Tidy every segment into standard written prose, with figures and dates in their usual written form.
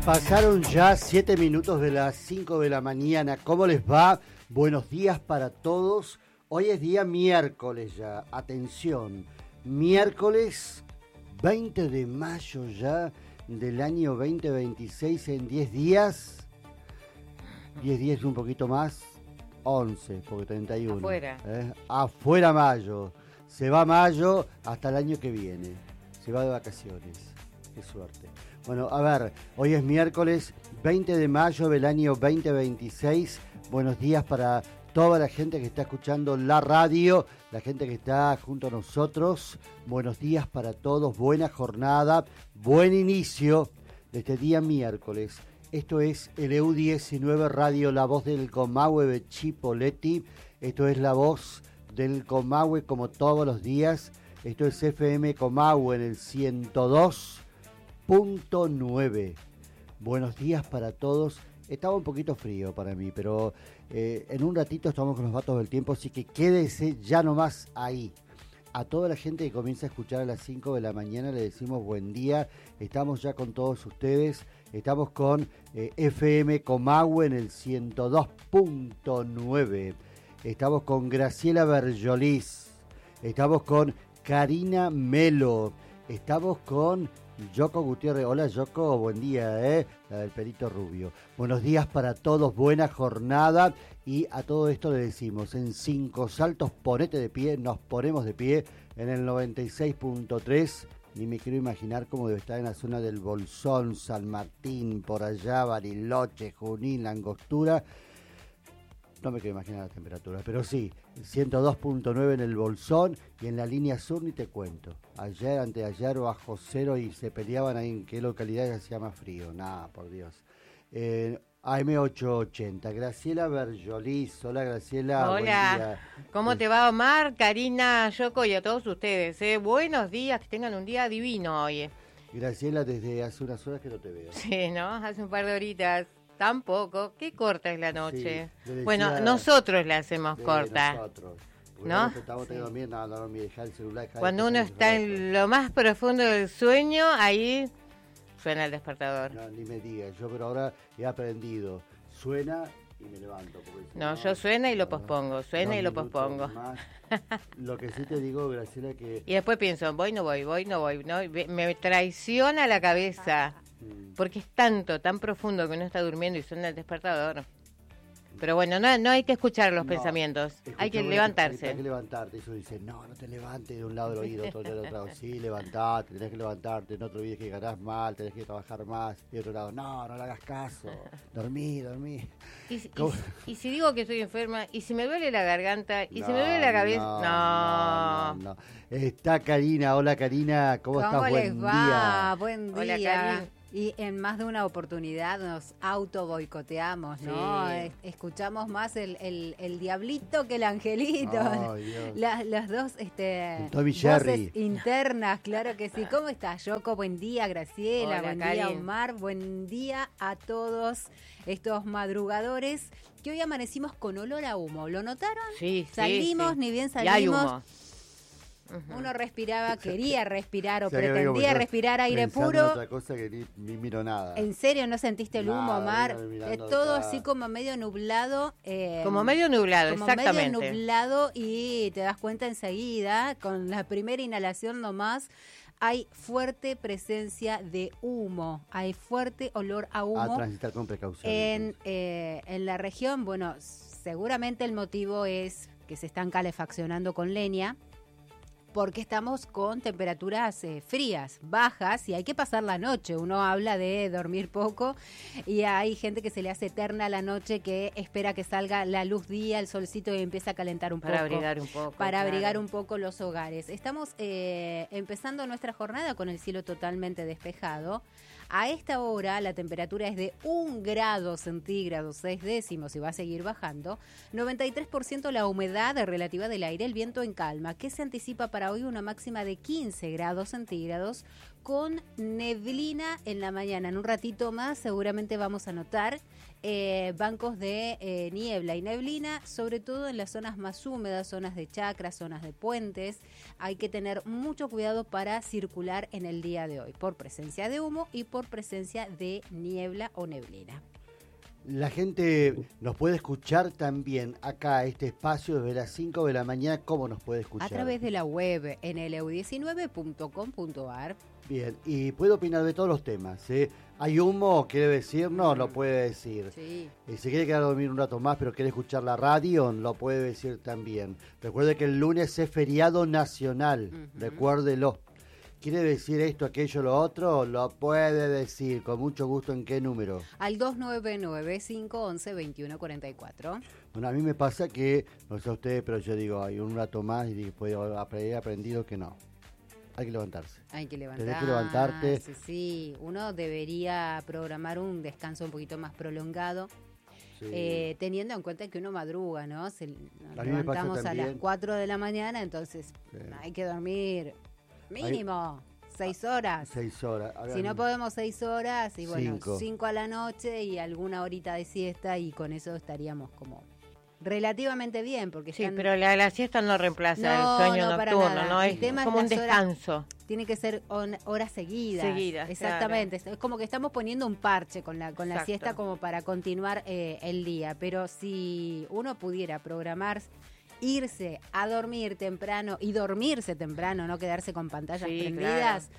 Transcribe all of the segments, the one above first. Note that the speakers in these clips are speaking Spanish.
Pasaron ya 7 minutos de las 5 de la mañana. ¿Cómo les va? Buenos días para todos. Hoy es día miércoles ya. Atención, miércoles 20 de mayo ya del año 2026 en 10 días. 10 días un poquito más. 11, porque 31. Afuera. Afuera mayo. Se va mayo hasta el año que viene. Se va de vacaciones. Qué suerte. Bueno, a ver, hoy es miércoles 20 de mayo del año 2026. Buenos días para toda la gente que está escuchando la radio, la gente que está junto a nosotros. Buenos días para todos, buena jornada, buen inicio de este día miércoles. Esto es el EU19 Radio, la voz del Comahue de Chipoleti. Esto es la voz del Comahue como todos los días. Esto es FM Comahue en el 102.9. Buenos días para todos. Estaba un poquito frío para mí, pero en un ratito estamos con los datos del tiempo, así que quédese ya nomás ahí. A toda la gente que comienza a escuchar a las 5 de la mañana le decimos buen día. Estamos ya con todos ustedes. Estamos con FM Comahue en el 102.9. Estamos con Graciela Berjolís. Estamos con Karina Melo. Estamos con Yoko Gutiérrez. Hola Yoko, buen día, la del pelito rubio. Buenos días para todos, buena jornada. Y a todo esto le decimos, en 5 saltos ponete de pie, nos ponemos de pie en el 96.3. Ni me quiero imaginar cómo debe estar en la zona del Bolsón, San Martín, por allá, Bariloche, Junín, La Angostura. No me quiero imaginar la temperatura, pero sí, 102.9 en el Bolsón y en la línea sur ni te cuento. Ayer, anteayer, bajo cero y se peleaban ahí en qué localidad hacía más frío. Nada, por Dios. AM880, Graciela Berjolís. Hola Graciela. Hola, ¿cómo te va Omar, Karina, Yoko y a todos ustedes? Buenos días, que tengan un día divino hoy. Graciela, desde hace unas horas que no te veo. Sí, ¿no? Hace un par de horitas. Tampoco, qué corta es la noche. Sí, decía, bueno, nosotros la hacemos corta. Nosotros. ¿No? Estamos dormir, no, dejar el celular. Cuando uno está en lo más profundo del sueño, ahí suena el despertador. No, ni me digas, yo pero ahora he aprendido. Suena y me levanto. No, yo suena y lo pospongo, suena y lo pospongo. Lo que sí te digo, Graciela, que... Y después pienso, voy, no voy, ¿no? Me traiciona la cabeza. Porque es tan profundo que uno está durmiendo y suena el despertador. Pero bueno, no hay que escuchar los pensamientos, hay que levantarse. Hay que levantarte, eso dice, no te levantes de un lado del oído, otro del otro lado. Sí, levantate, tenés que levantarte, no te olvides que ganás mal, tenés que trabajar más. Y otro lado, no le hagas caso, dormí. Y si digo que estoy enferma, y si me duele la garganta, y si me duele la cabeza, no. Está Karina, hola Karina, ¿cómo estás? Buen día. Buen día. Hola Karina. Y en más de una oportunidad nos auto boicoteamos, ¿no? Sí. Escuchamos más el diablito que el angelito. Oh, las dos voces internas, claro que sí. ¿Cómo estás, Yoko? Buen día, Graciela. Hola, buen Karin. día, Omar. Buen día a todos estos madrugadores que hoy amanecimos con olor a humo. ¿Lo notaron? Sí. Salimos, sí. Ni bien salimos. Y hay humo. Uno respiraba, quería respirar o pretendía respirar aire puro. Otra cosa que ni miro nada. ¿En serio no sentiste el humo, Omar? Es todo acá. así como medio nublado. Como medio nublado, exactamente. Medio nublado y te das cuenta enseguida, con la primera inhalación nomás, hay fuerte presencia de humo, hay fuerte olor a humo. A transitar con precaución. En la región, bueno, seguramente el motivo es que se están calefaccionando con leña, porque estamos con temperaturas frías, bajas, y hay que pasar la noche. Uno habla de dormir poco y hay gente que se le hace eterna la noche, que espera que salga la luz día, el solcito, y empieza a calentar un poco. Para abrigar un poco. Para abrigar un poco los hogares. Estamos empezando nuestra jornada con el cielo totalmente despejado. A esta hora la temperatura es de 1 grado centígrado, 6 décimos, y va a seguir bajando. 93% la humedad relativa del aire, el viento en calma, que se anticipa para hoy una máxima de 15 grados centígrados, con neblina en la mañana. En un ratito más seguramente vamos a notar bancos de niebla y neblina, sobre todo en las zonas más húmedas, zonas de chacras, zonas de puentes. Hay que tener mucho cuidado para circular en el día de hoy, por presencia de humo y por presencia de niebla o neblina. La gente nos puede escuchar también acá, este espacio desde las 5 de la mañana. ¿Cómo nos puede escuchar? A través de la web en leu19.com.ar. Bien, y puede opinar de todos los temas, ¿eh? ¿Hay humo? ¿Quiere decir? No, lo puede decir. Sí. Si quiere quedar a dormir un rato más, pero quiere escuchar la radio, lo puede decir también. Recuerde que el lunes es feriado nacional, recuérdelo. ¿Quiere decir esto, aquello, lo otro? Lo puede decir, con mucho gusto. ¿En qué número? Al 299-511-2144. Bueno, a mí me pasa que, no sé a ustedes, pero yo digo, hay un rato más y después he aprendido que no. Hay que levantarse. Hay que levantarse. Tenés que levantarte. Sí. Uno debería programar un descanso un poquito más prolongado. Sí. Teniendo en cuenta que uno madruga, ¿no? Nos A mí me pasa levantamos a las también. 4 de la mañana, entonces hay que dormir mínimo 6 horas. 6 horas. Si no podemos 6 horas, y bueno, 5. 5 a la noche y alguna horita de siesta, y con eso estaríamos como relativamente bien, porque sí, pero la siesta no reemplaza el sueño nocturno, ¿no? Es como un descanso. Tiene que ser horas seguidas. Exactamente. Claro. Es como que estamos poniendo un parche con la siesta como para continuar el día. Pero si uno pudiera programar, irse a dormir temprano y dormirse temprano, no quedarse con pantallas prendidas,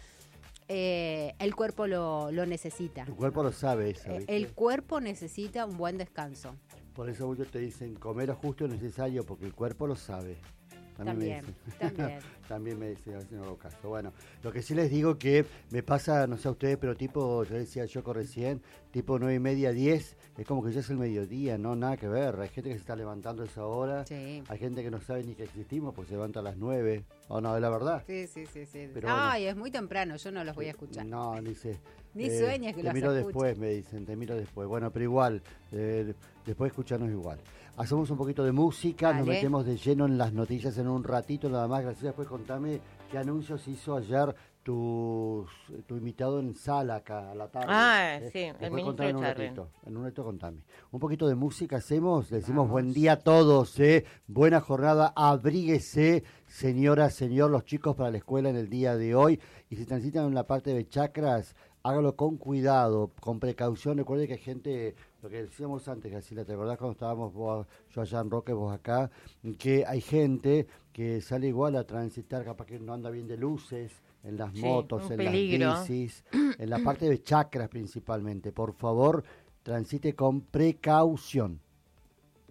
el cuerpo lo necesita. El cuerpo lo sabe eso. El cuerpo necesita un buen descanso. Por eso muchos te dicen comer lo justo y necesario, porque el cuerpo lo sabe. También. También me dicen, a veces no hago caso. Bueno, lo que sí les digo que me pasa, no sé a ustedes, pero tipo, yo decía Yoko recién, tipo 9:30, 10, es como que ya es el mediodía, no, nada que ver. Hay gente que se está levantando a esa hora, hay gente que no sabe ni que existimos, porque se levanta a las 9, o no, es la verdad. Sí. Pero ay, es muy temprano, yo no los voy a escuchar. No, dice. Ni sueñes que los Te miro escuches. después, me dicen, te miro después. Bueno, pero igual, después escucharnos igual. Hacemos un poquito de música, nos metemos de lleno en las noticias en un ratito, nada más. Gracias, después contame qué anuncios hizo ayer tu invitado en sala acá a la tarde. Sí, el después ministro en un Charren. ratito, contame. Un poquito de música hacemos, le decimos buen día a todos, buena jornada, abríguese, señora, señor, los chicos para la escuela en el día de hoy. Y si transitan en la parte de chacras, hágalo con cuidado, con precaución. Recuerde que hay gente, lo que decíamos antes, Graciela, ¿te acordás cuando estábamos yo allá en Roque, vos acá? Que hay gente que sale igual a transitar, capaz que no anda bien de luces, en las motos, en las bicis, en la parte de chacras principalmente. Por favor, transite con precaución.